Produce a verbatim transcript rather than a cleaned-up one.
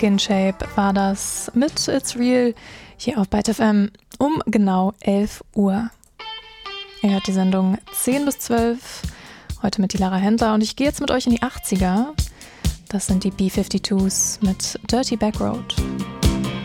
Skin Shape war das mit It's Real hier auf Byte F M um genau elf Uhr. Ihr hört die Sendung zehn bis zwölf, heute mit die Lara Händler und ich gehe jetzt mit euch in die achtziger. Das sind die B zweiundfünfzigs mit Dirty Back Road.